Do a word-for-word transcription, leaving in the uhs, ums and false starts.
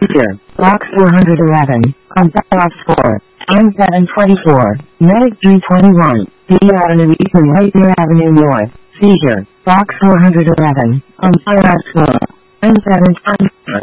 Seizure, Box four hundred eleven, on Box four, M seven twenty-four, Medic three twenty-one, B Avenue East and Whitebeer Avenue North. Seizure, Box four hundred eleven, on Box four, M seven twenty-four.